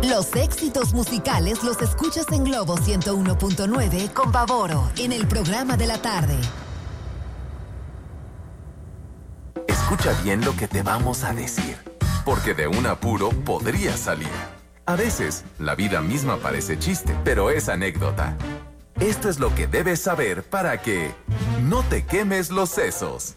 Los éxitos musicales los escuchas en Globo 101.9 con Bavoro en el programa de la tarde. Escucha bien lo que te vamos a decir, porque de un apuro podría salir. A veces, la vida misma parece chiste, pero es anécdota. Esto es lo que debes saber para que no te quemes los sesos.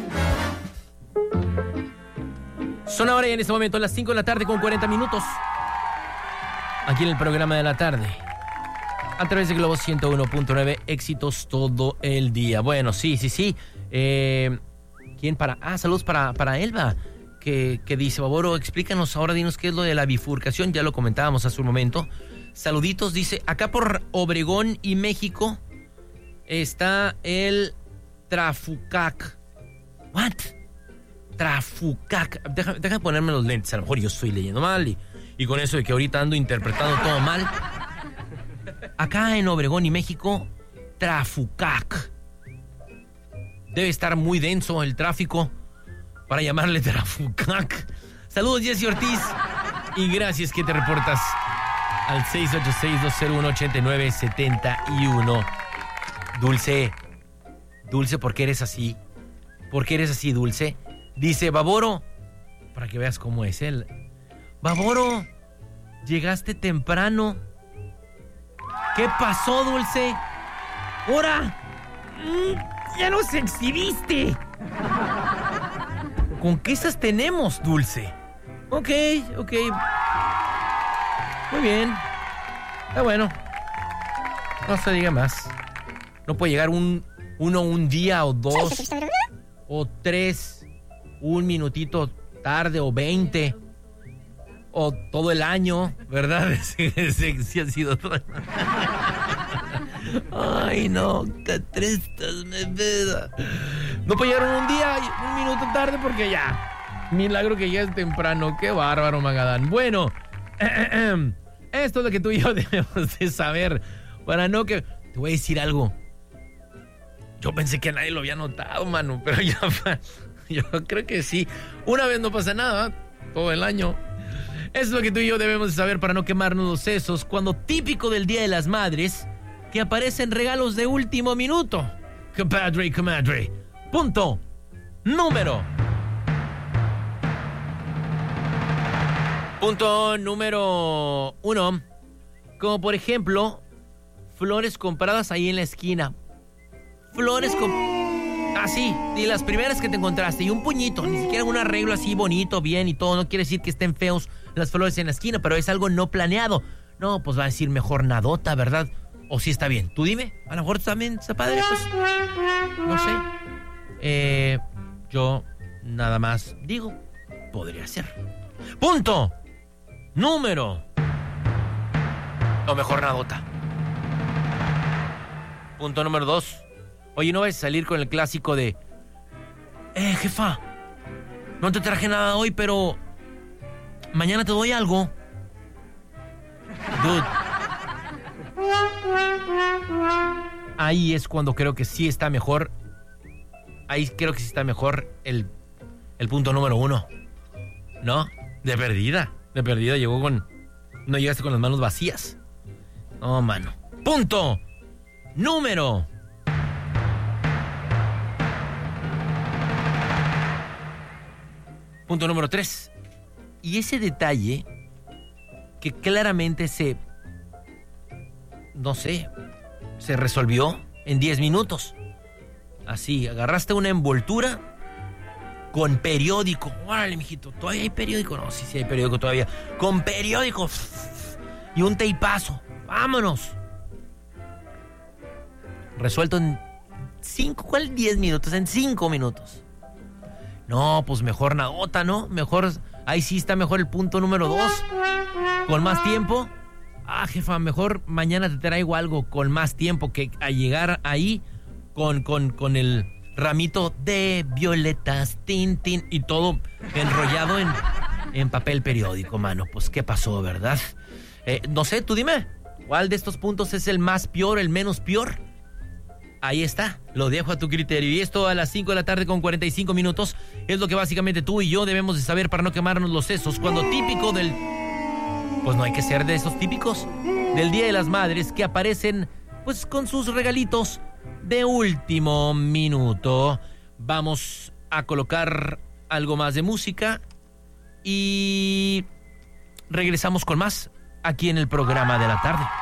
Son ahora y en este momento las 5 de la tarde con 40 minutos. Aquí en el programa de la tarde. A través de Globo 101.9, éxitos todo el día. Bueno, sí. ¿Quién para? Saludos para Elba, que dice, Bavoro, explícanos ahora, dinos qué es lo de la bifurcación. Ya lo comentábamos hace un momento. Saluditos, dice, acá por Obregón y México está el Trafucac. ¿What? Trafucac. Déjame ponerme los lentes, a lo mejor yo estoy leyendo mal y con eso de que ahorita ando interpretando todo mal. Acá en Obregón y México, Trafucac. Debe estar muy denso el tráfico para llamarle Trafucac. Saludos, Jessy Ortiz. Y gracias que te reportas al 686-201-8971. Dulce, ¿por qué eres así? ¿Por qué eres así, Dulce? Dice, Bavoro, para que veas cómo es él. Bavoro, llegaste temprano. ¿Qué pasó, Dulce? ¡Hora! ¡Ya nos exhibiste! ¿Con qué esas tenemos, Dulce? Ok. Muy bien. Está bueno. No se diga más. No puede llegar un día o dos o tres, un minutito tarde o 20 o todo el año, ¿verdad? Sí ha sido todo. Ay, no, qué tristes me vida. No puede llegar un día, un minuto tarde porque ya. Milagro que llegues temprano. Qué bárbaro, Magadán. Bueno, esto es lo que tú y yo debemos de saber para no que... Te voy a decir algo. Yo pensé que nadie lo había notado, mano, pero ya yo creo que sí. Una vez no pasa nada, todo el año. Eso es lo que tú y yo debemos de saber para no quemarnos los sesos cuando típico del Día de las Madres que aparecen regalos de último minuto. Comadre. Punto número 1. Como por ejemplo, flores compradas ahí en la esquina. Así, y las primeras que te encontraste. Y un puñito, ni siquiera un arreglo así bonito, bien y todo. No quiere decir que estén feos las flores en la esquina, pero es algo no planeado. No, pues va a decir mejor nadota, ¿verdad? O sí está bien. Tú dime, a lo mejor también está padre, pues. No sé. Yo nada más digo, podría ser. Punto número. O mejor nadota. Punto número 2. Oye, ¿no vas a salir con el clásico de... jefa, no te traje nada hoy, pero... mañana te doy algo. Dude. Ahí es cuando creo que sí está mejor. Ahí creo que sí está mejor el punto número 1. ¿No? De perdida llegó con... No llegaste con las manos vacías. No, mano. Punto número... Punto número 3. Y ese detalle que claramente se resolvió en 10 minutos. Así, agarraste una envoltura con periódico. Órale, mijito, ¿todavía hay periódico? No, sí hay periódico todavía. Con periódico y un teipazo. Vámonos. Resuelto en 10 minutos? En 5 minutos. No, pues mejor nadota, ¿no? Mejor, ahí sí está mejor el punto número 2. Con más tiempo. Jefa, mejor mañana te traigo algo con más tiempo que a llegar ahí con el ramito de violetas, tin, y todo enrollado en papel periódico, mano. Pues, ¿qué pasó, verdad? No sé, tú dime, ¿cuál de estos puntos es el más peor, el menos peor? Ahí está, lo dejo a tu criterio. Y esto a las 5 de la tarde con 45 minutos es lo que básicamente tú y yo debemos de saber para no quemarnos los sesos cuando típico del pues no hay que ser de esos típicos del Día de las Madres que aparecen pues con sus regalitos de último minuto. Vamos a colocar algo más de música y regresamos con más aquí en el programa de la tarde.